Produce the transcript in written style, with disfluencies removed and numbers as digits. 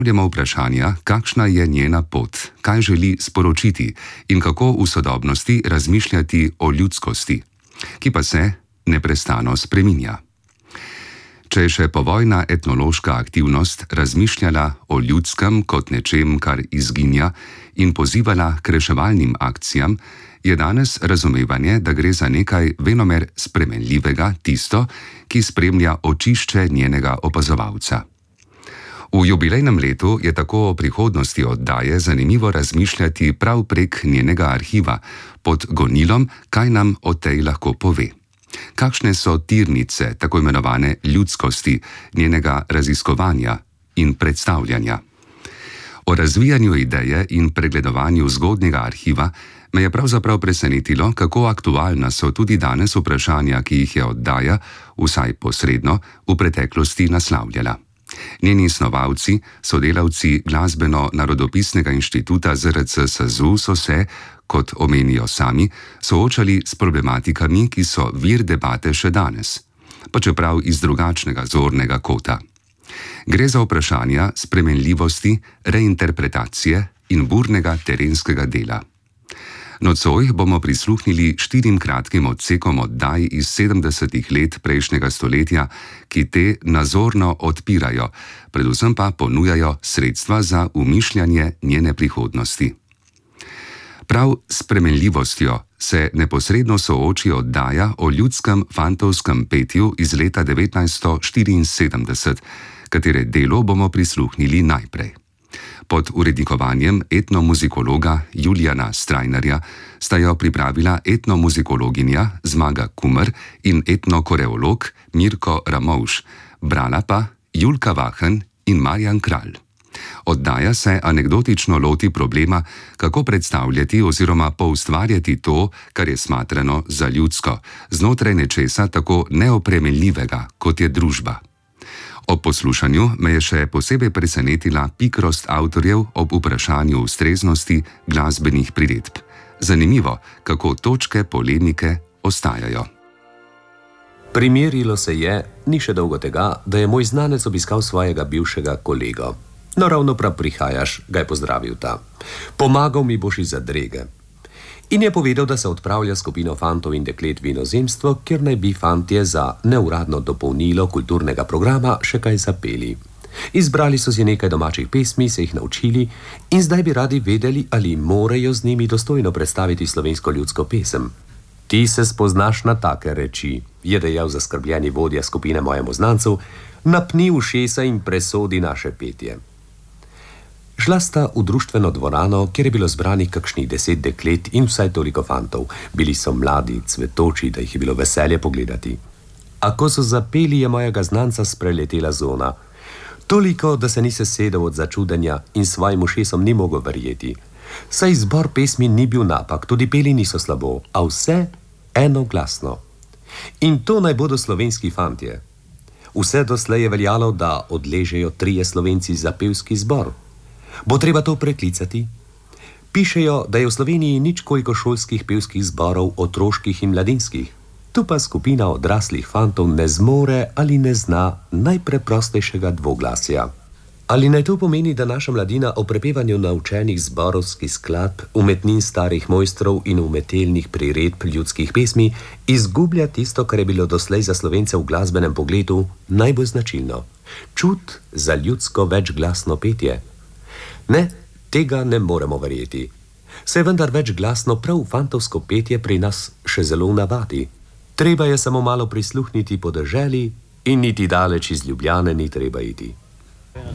Postavljamo vprašanja, kakšna je njena pot, kaj želi sporočiti in kako v sodobnosti razmišljati o ljudskosti, ki pa se neprestano spreminja. Če je še povojna etnološka aktivnost razmišljala o ljudskem kot nečem, kar izginja in pozivala k reševalnim akcijam, je danes razumevanje, da gre za nekaj venomer spremenljivega, tisto, ki spremlja očišče njenega opazovalca. V jubilejnem letu je tako o prihodnosti oddaje zanimivo razmišljati prav prek njenega arhiva, pod gonilom, kaj nam o tej lahko pove. Kakšne so tirnice tako imenovane ljudskosti, njenega raziskovanja in predstavljanja. O razvijanju ideje in pregledovanju zgodnjega arhiva me je pravzaprav presenetilo, kako aktualna so tudi danes vprašanja, ki jih je oddaja, vsaj posredno, v preteklosti naslavljala. Njeni snovalci, sodelavci Glasbeno-narodopisnega inštituta ZRC SAZU so se, kot omenijo sami, soočali s problematikami, ki so vir debate še danes, pa čeprav iz drugačnega zornega kota. Gre za vprašanja spremenljivosti, reinterpretacije in burnega terenskega dela. Nocoj bomo prisluhnili 4 kratkim odsekom oddaj iz 70. let prejšnjega stoletja, ki te nazorno odpirajo, predvsem pa ponujajo sredstva za umišljanje njene prihodnosti. Prav s spremenljivostjo se neposredno sooči oddaja o ljudskem fantovskem petju iz leta 1974, katere delo bomo prisluhnili najprej. Pod urednikovanjem etnomuzikologa Julijana Strajnarja sta jo pripravila etnomuzikologinja Zmaga Kumer in etnokoreolog Mirko Ramovš, brala pa Julka Vahen in Marjan Kralj. Oddaja se anekdotično loti problema, kako predstavljati oziroma poustvarjati to, kar je smatrano za ljudsko, znotraj nečesa tako neopremeljivega, kot je družba. Ob poslušanju me je še posebej presenetila pikrost avtorjev ob vprašanju ustreznosti glasbenih priredb. Zanimivo, kako točke polemike ostajajo. Primerilo se je, ni še dolgo tega, da je moj znanec obiskal svojega bivšega kolego. No, ravno prav prihajaš, ga je pozdravil ta. Pomagal mi boš iz zadrege. In je povedal, da se odpravlja skupino fantov in deklet v inozemstvo, kjer naj bi fantje za neuradno dopolnilo kulturnega programa še kaj zapeli. Izbrali so si nekaj domačih pesmi, se jih naučili in zdaj bi radi vedeli, ali morejo z njimi dostojno predstaviti slovensko ljudsko pesem. Ti se spoznaš na take reči, je dejal zaskrbljeni vodja skupine mojemu znancu, napni ušesa in presodi naše petje. Šla sta v društveno dvorano, kjer je bilo zbranih kakšnih 10 deklet in vsaj toliko fantov. Bili so mladi, cvetoči, da jih je bilo veselje pogledati. A ko so zapeli, je mojega znanca spreletela zona. Toliko, da se ni sesedel od začudenja in svojim ušesom ni mogel verjeti. Saj izbor pesmi ni bil napak, tudi peli niso slabo, a vse enoglasno. In to naj bodo slovenski fantje. Vse doslej je veljalo, da odležejo 3 Slovenci za pevski zbor. Bo treba to preklicati? Pišejo, da je v Sloveniji nič koliko šolskih pevskih zborov, otroških in mladinskih. Tu pa skupina odraslih fantov ne zmore ali ne zna najpreprostejšega dvoglasja. Ali naj to pomeni, da naša mladina o prepevanju naučenih zborovskih skladb, umetnin starih mojstrov in umetelnih priredb ljudskih pesmi izgublja tisto, kar je bilo doslej za Slovence v glasbenem pogledu najbolj značilno? Čut za ljudsko večglasno petje. Ne, tega ne moremo verjeti. Se vendar večglasno prav fantovsko petje pri nas še zelo navadi. Treba je samo malo prisluhniti podeželi in niti daleč iz Ljubljane ni treba iti.